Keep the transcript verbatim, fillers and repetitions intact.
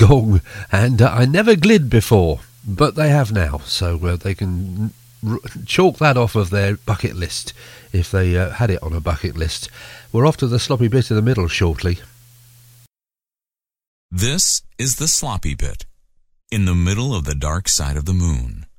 gong, and uh, I never glid before, but they have now, so uh, they can r- chalk that off of their bucket list if they uh, had it on a bucket list. We're off to the sloppy bit in the middle shortly. This is the sloppy bit, in the middle of the dark side of the moon.